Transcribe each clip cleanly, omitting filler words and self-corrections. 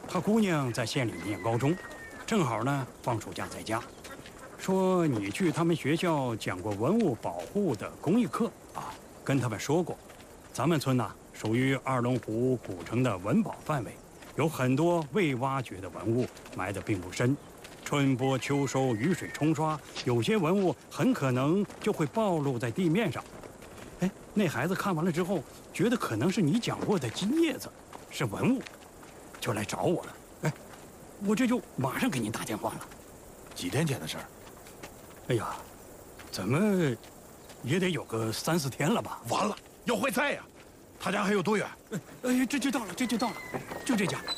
他姑娘在县里念高中，正好呢放暑假在家，说你去他们学校讲过文物保护的公益课啊，跟他们说过，咱们村呐属于二龙湖古城的文保范围，有很多未挖掘的文物埋得并不深，春播秋收，雨水冲刷，有些文物很可能就会暴露在地面上。哎，那孩子看完了之后，觉得可能是你讲过的金叶子，是文物，就来找我了。哎，我这就马上给您打电话了。 几天前的事儿？ 哎呀，怎么也得有个3、4天了吧？ 完了，要坏菜呀！他家还有多远？ 哎，这就到了，就这家。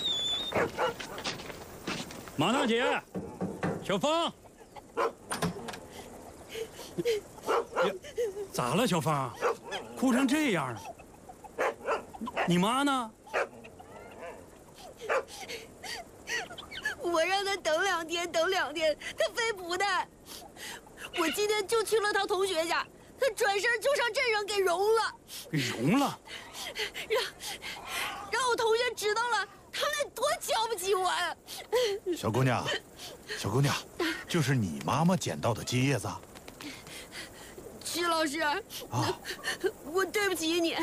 马大姐，小芳，咋了，小芳？哭成这样了？你妈呢？ 我让他等2天，他非不带。我今天就去了趟同学家，他转身就上镇上给融了。 给融了？ 让我同学知道了，他们多瞧不起我呀！ 小姑娘，就是你妈妈捡到的金叶子。 曲老师，我对不起你，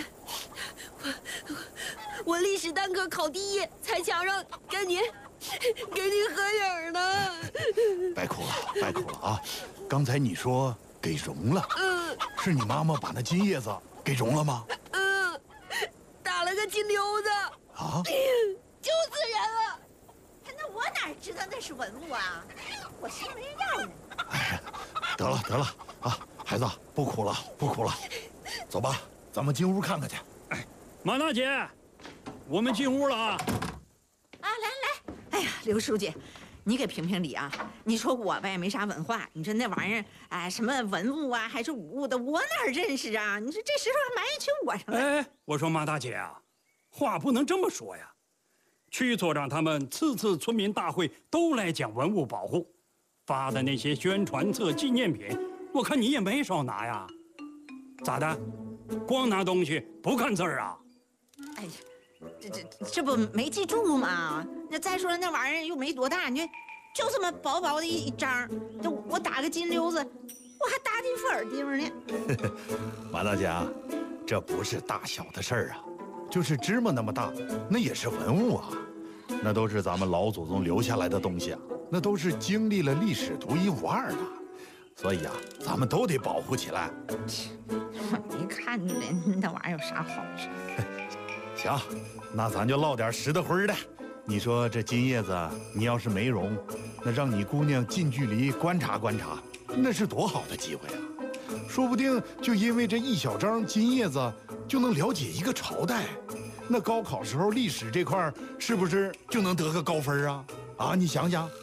我历史单科考第1，才想让给你合影呢。 别哭了啊！刚才你说给融了，是你妈妈把那金叶子给融了吗？ 打了个金溜子啊！ 救死人了！ 那我哪知道那是文物啊？我心没让呢。 哎，得了啊，孩子，不哭了，走吧，咱们进屋看看去。 哎，马大姐，我们进屋了啊！ 来，哎呀，刘书记，你给评评理啊！你说我呗没啥文化，你说那玩意儿，哎，什么文物啊，还是武物的，我哪认识啊？你说这石头还埋起我上了。 哎，我说马大姐啊，话不能这么说呀。区组长他们次村民大会都来讲文物保护，发的那些宣传册、纪念品，我看你也没少拿呀。咋的？光拿东西不看字儿啊？ 哎呀，这不没记住吗？那再说了，那玩意儿又没多大，就这么薄薄的一张，这我打个金溜子，我还打进副耳钉呢。 马大姐啊，这不是大小的事儿啊，就是芝麻那么大，那也是文物啊，那都是咱们老祖宗留下来的东西啊，那都是经历了历史独一无二的，所以啊，咱们都得保护起来。 没看出来那玩意儿有啥好处。 行，那咱就唠点实的灰的。你说这金叶子，你要是没融，那让你姑娘近距离观察观察，那是多好的机会啊！说不定就因为这一小张金叶子，就能了解一个朝代。那高考时候历史这块是不是就能得个高分啊？啊，你想想。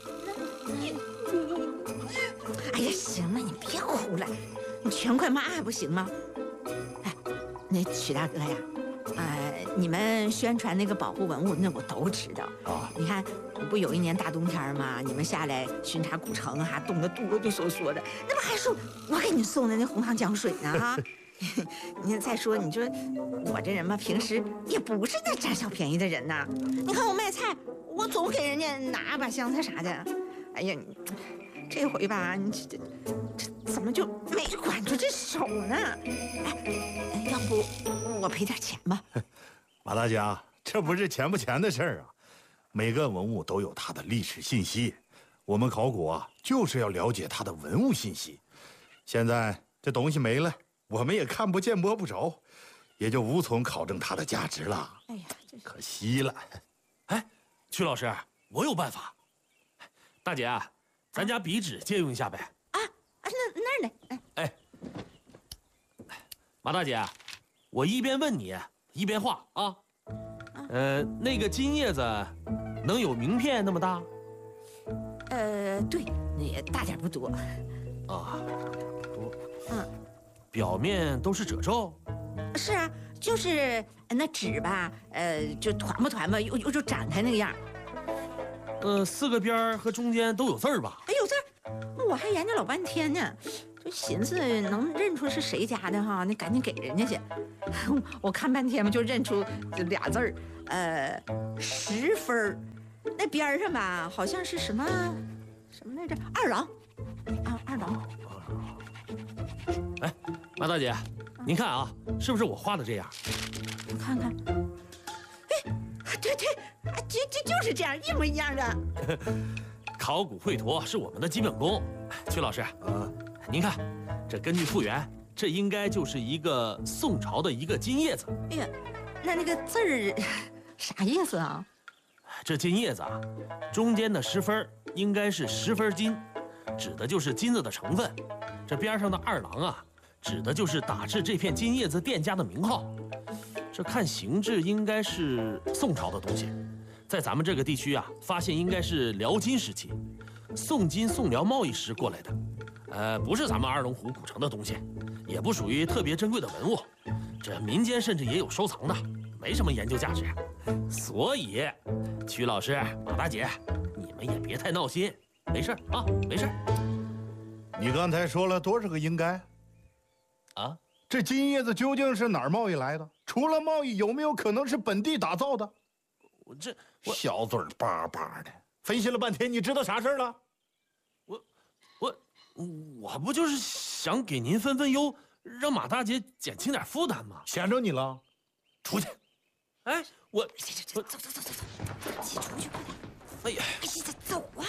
哎呀，行了，你别哭了，你全快骂还不行吗？哎，那曲大哥呀，你们宣传那个保护文物，那我都知道啊。你看，不有一年大冬天嘛，你们下来巡查古城，还冻得哆哆嗦嗦的，那不还说我给你送的那红糖浆水呢哈？你再说，你说我这人吧，平时也不是那占小便宜的人呐。你看我卖菜，我总给人家拿把香菜啥的。哎呀，这回吧，你这怎么就没管住这手呢？哎，要不我赔点钱吧？ 马大姐啊，这不是钱不钱的事儿啊。每个文物都有它的历史信息，我们考古啊，就是要了解它的文物信息。现在这东西没了，我们也看不见摸不着，也就无从考证它的价值了。 哎呀， 可惜了。 哎，曲老师，我有办法。大姐啊，咱家笔纸借用一下呗。 那儿呢？ 哎，马大姐，我一边问你一边画啊。那个金叶子能有名片那么大？ 对，也大点不多。 啊，不，表面都是褶皱。 是啊，就是那纸吧，就团吧团吧，又展开那个样。 4个边和中间都有字儿吧？ 哎，有字儿，我还研究老半天呢，就寻思能认出是谁家的哈，那赶紧给人家去。我看半天嘛，就认出2字儿， 10分儿。那边上吧，好像是什么来着？二郎，啊，二郎。 哎，马大姐，您看啊，是不是我画的这样？ 我看看。哎，对，就是这样，一模一样的。 考古绘图是我们的基本功。曲老师，您看，这根据复原，这应该就是一个宋朝的一个金叶子。 哎呀，那个字儿啥意思啊？ 这金叶子啊，中间的10分应该是10分金，指的就是金子的成分。这边上的2郎啊，指的就是打制这片金叶子店家的名号。这看形制应该是宋朝的东西，在咱们这个地区啊，发现应该是辽金时期，宋金宋辽贸易时过来的。不是咱们2龙湖古城的东西，也不属于特别珍贵的文物，这民间甚至也有收藏的，没什么研究价值。所以，曲老师、马大姐，你们也别太闹心，没事啊，没事。 你刚才说了多少个应该？ 啊？ 这金叶子究竟是哪儿贸易来的？除了贸易，有没有可能是本地打造的？ 我小嘴巴巴的，分析了半天，你知道啥事儿了？ 我不就是想给您分忧，让马大姐减轻点负担吗？ 想着你了，出去！ 哎，我走，自己出去快点！ 哎呀， 走啊！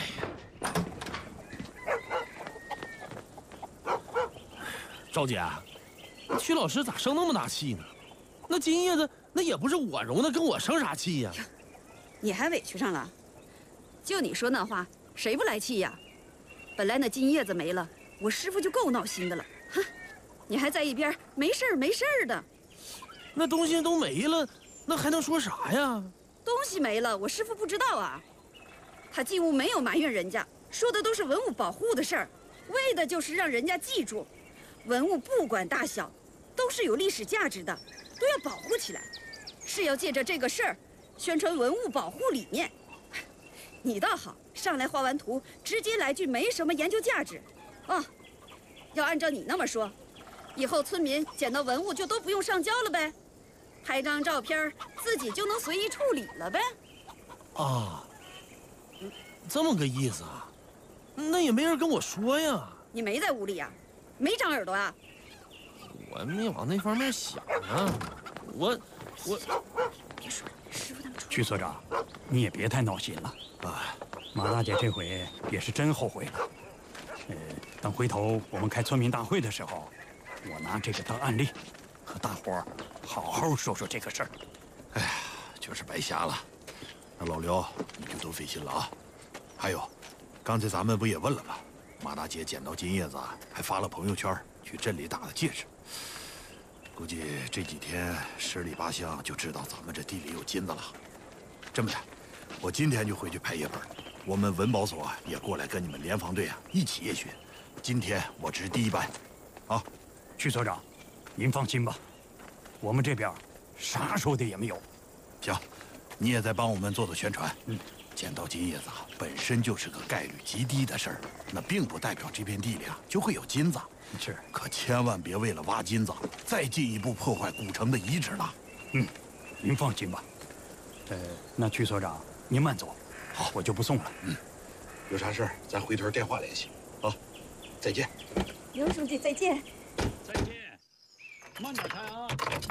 赵姐，曲老师咋生那么大气呢？那金叶子那也不是我融的，跟我生啥气呀？ 你还委屈上了？就你说那话，谁不来气呀？本来那金叶子没了，我师傅就够闹心的了。哼，你还在一边没事儿的。 那东西都没了，那还能说啥呀？ 东西没了，我师傅不知道啊。他进屋没有埋怨人家，说的都是文物保护的事儿，为的就是让人家记住，文物不管大小，都是有历史价值的，都要保护起来，是要借着这个事儿宣传文物保护理念。你倒好，上来画完图，直接来句没什么研究价值。哦，要按照你那么说，以后村民捡到文物就都不用上交了呗，拍张照片自己就能随意处理了呗。 啊，这么个意思啊？那也没人跟我说呀。 你没在屋里呀？没长耳朵啊？ 我没往那方面想啊。我别说了，师傅他们出。 曲所长，你也别太闹心了。马大姐这回也是真后悔了。等回头我们开村民大会的时候，我拿这个当案例，和大伙儿好好说说这个事儿。 哎呀，就是白瞎了。那老刘，你就多费心了啊。还有，刚才咱们不也问了吗？马大姐捡到金叶子，还发了朋友圈，去镇里打的戒指。估计这几天10里8乡就知道咱们这地里有金子了。这么的，我今天就回去拍夜本，我们文保所也过来跟你们联防队一起夜巡。今天我值第1班，啊， 曲所长，您放心吧，我们这边啥说的也没有。 行，你也在帮我们做宣传。捡到金叶子本身就是个概率极低的事儿，那并不代表这片地里就会有金子。 是， 可千万别为了挖金子，再进一步破坏古城的遗址了。 您放心吧。那曲所长，您慢走，好，我就不送了。 有啥事儿咱回头电话联系。啊，再见。 刘书记，再见。 再见，慢点开啊。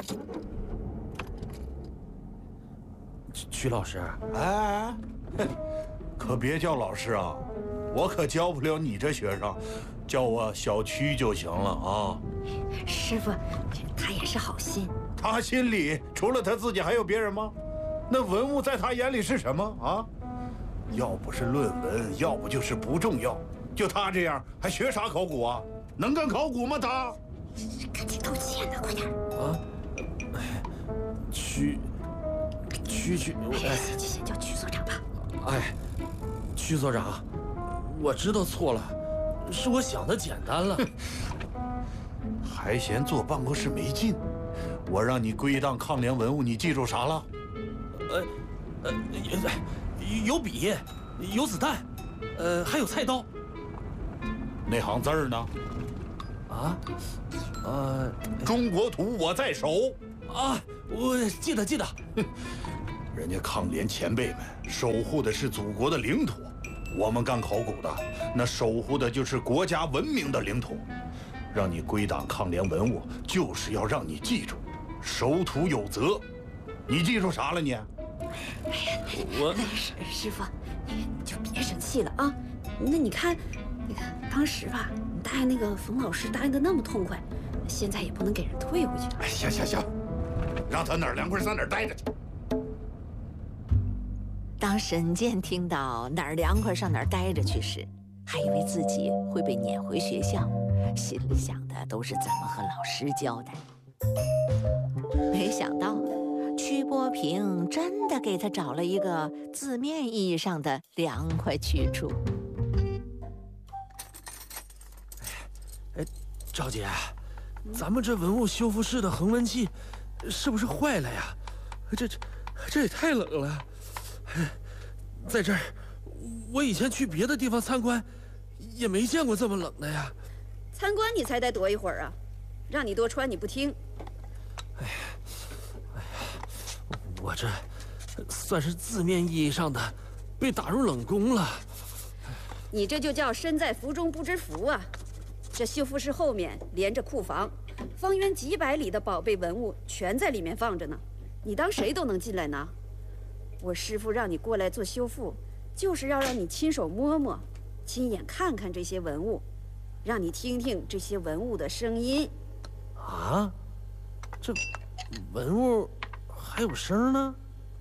曲老师， 哎，可别叫老师啊，我可教不了你这学生，叫我小曲就行了啊。 师傅，他也是好心。 他心里除了他自己还有别人吗？那文物在他眼里是什么啊？要不是论文，要不就是不重要。就他这样，还学啥考古啊？能干考古吗？他？ 赶紧道歉呢，快点！ 啊，曲， 先叫曲所长吧。 哎，曲所长，我知道错了，是我想的简单了。 还嫌坐办公室没劲？我让你归档抗联文物，你记住啥了？ 有笔，有子弹，还有菜刀。 那行字儿呢？ 啊， 中国图我在手。 啊，我记得。 人家抗联前辈们守护的是祖国的领土，我们干考古的那守护的就是国家文明的领土。让你归档抗联文物，就是要让你记住，守土有责。你记住啥了你？ 我师傅，你就别生气了啊。那你看，当时吧，你答应那个冯老师答应的那么痛快，现在也不能给人退回去。 哎，行，让他哪儿凉快上哪儿待着去。 当沈健听到哪儿凉快上哪儿待着去时，还以为自己会被撵回学校，心里想的都是怎么和老师交代。没想到，曲波平真的给他找了一个字面意义上的凉快去处。 赵姐，咱们这文物修复室的恒温器是不是坏了呀？这也太冷了。在这儿，我以前去别的地方参观，也没见过这么冷的呀。 参观你才得躲一会儿啊，让你多穿你不听。 哎呀，我这算是字面意义上的被打入冷宫了。 你这就叫身在福中不知福啊！这修复室后面连着库房，方圆几百里的宝贝文物全在里面放着呢，你当谁都能进来拿？我师父让你过来做修复，就是要让你亲手摸摸，亲眼看看这些文物，让你听听这些文物的声音。 啊？这文物还有声呢？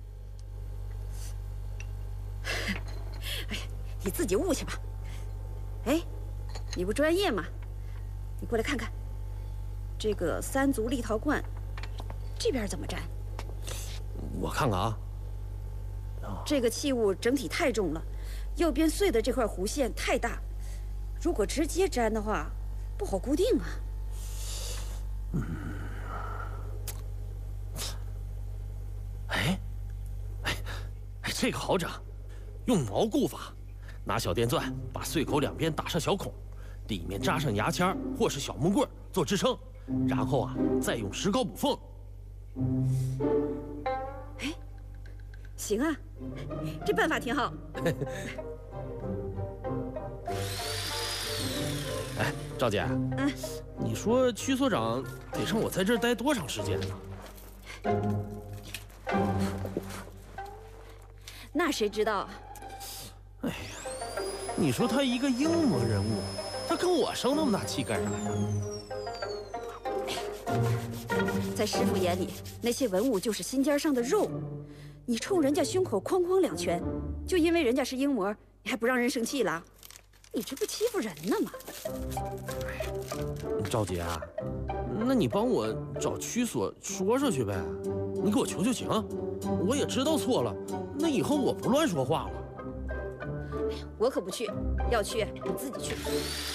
哎呀，你自己悟去吧。哎，你不专业吗？你过来看看，这个三足立陶罐，这边怎么粘？ 我看看啊。 这个器物整体太重了，右边碎的这块弧线太大，如果直接粘的话，不好固定啊。 哎，这个好整，用锚固法，拿小电钻把碎口两边打上小孔，里面扎上牙签或是小木棍做支撑，然后再用石膏补缝。 哎，行啊，这办法挺好。 哎，赵姐，你说曲所长得让我在这儿待多长时间呢？ 那谁知道啊？ 哎呀，你说他一个英模人物，他跟我生那么大气干啥呀？ 在师傅眼里，那些文物就是心尖上的肉。你冲人家胸口哐哐两拳，就因为人家是英模，你还不让人生气了？你这不欺负人呢吗？ 赵姐，那你帮我找曲所说去呗，你给我求求情，我也知道错了，那以后我不乱说话了。 我可不去，要去你自己去。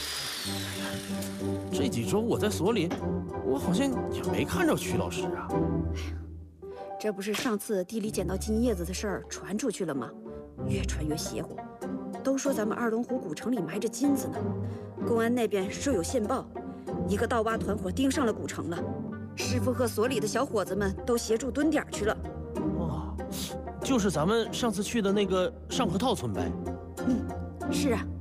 这几周我在所里，我好像也没看着曲老师啊。 这不是上次地里捡到金叶子的事儿传出去了吗？越传越邪乎，都说咱们二龙湖古城里埋着金子呢。公安那边说有线报，一个盗挖团伙盯上了古城了。师傅和所里的小伙子们都协助蹲点去了。 哦，就是咱们上次去的那个上河套村呗。 是啊。